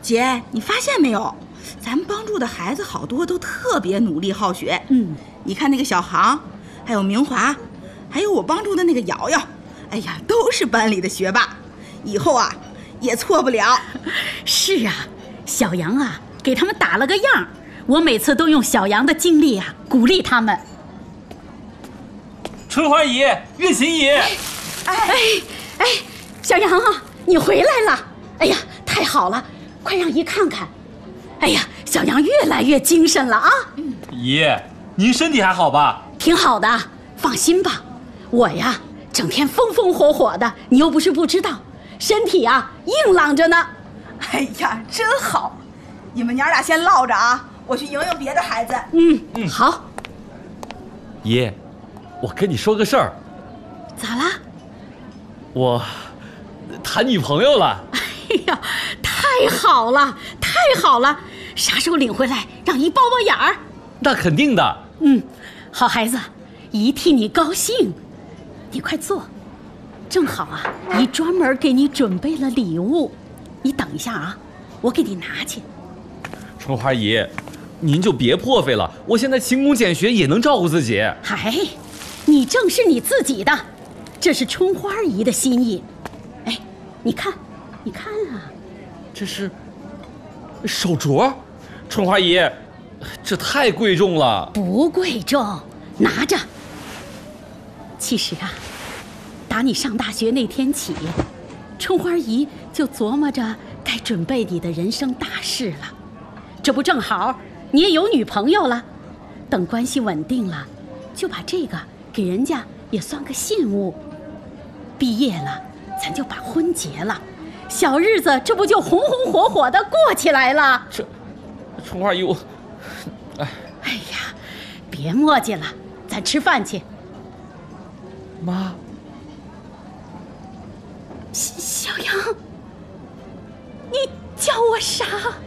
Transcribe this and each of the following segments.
姐，你发现没有，咱们帮助的孩子好多都特别努力好学。你看那个小航，还有明华，还有我帮助的那个瑶瑶，哎呀，都是班里的学霸，以后啊也错不了。 是啊，小杨啊给他们打了个样，我每次都用小杨的经历啊鼓励他们。 春花姨，月琴姨， 小杨啊，你回来了！哎呀，太好了，快让姨看看。哎呀，小杨越来越精神了啊！ 姨，您身体还好吧？ 挺好的，放心吧。我呀，整天风风火火的，你又不是不知道，身体啊硬朗着呢。 哎呀，真好！你们娘俩先唠着啊，我去迎迎别的孩子。 好。 姨，我跟你说个事儿。 咋啦？ 我谈女朋友了。 哎呀，太好了，太好了！啥时候领回来，让姨包包眼儿？ 那肯定的。 好孩子，姨替你高兴。你快坐，正好啊，姨专门给你准备了礼物。你等一下啊，我给你拿去。 春花姨，您就别破费了，我现在勤工俭学也能照顾自己。 哎，你正是你自己的，这是春花姨的心意。哎，你看啊， 这是手镯，春花姨，这太贵重了。 不贵重，拿着。其实啊，打你上大学那天起，春花姨就琢磨着该准备你的人生大事了。这不正好你也有女朋友了，等关系稳定了，就把这个给人家也算个信物。毕业了，咱就把婚结了，小日子这不就红红火火的过起来了？ 春花姨，我， 哎呀，别磨叽了，咱吃饭去。 妈， 小杨，你叫我啥？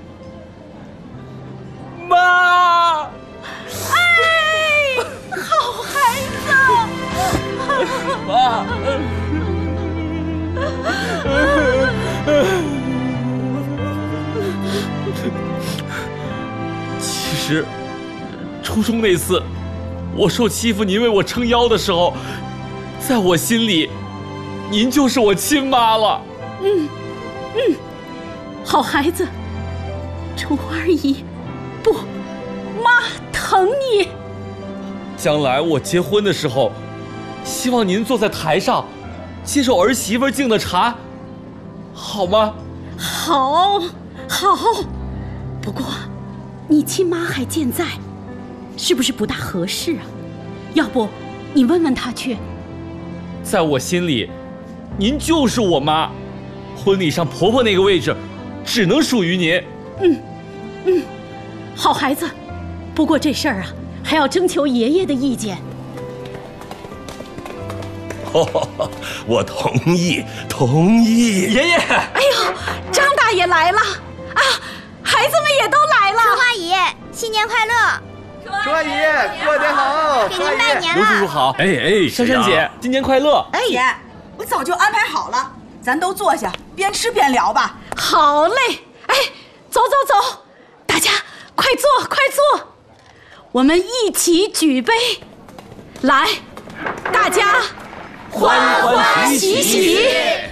妈！ 哎，好孩子！ 妈！其实，初中那次，我受欺负，您为我撑腰的时候，在我心里，您就是我亲妈了。 好孩子，春花姨，不，妈疼你。 将来我结婚的时候，希望您坐在台上，接受儿媳妇敬的茶，好吗？ 好。不过，你亲妈还健在，是不是不大合适啊？要不，你问问她去。 在我心里，您就是我妈，婚礼上婆婆那个位置，只能属于您。 好孩子，不过这事儿啊，还要征求爷爷的意见。 我同意。 爷爷， 哎呦，张大爷来了啊！孩子们也都来了。 春花姨，新年快乐！ 春花姨，过年好！ 给您拜年刘叔叔了。 好。珊珊姐，新年快乐！ 姐，我早就安排好了，咱都坐下，边吃边聊吧。 好嘞，哎，走，大家快坐，我们一起举杯，来，大家欢欢喜喜。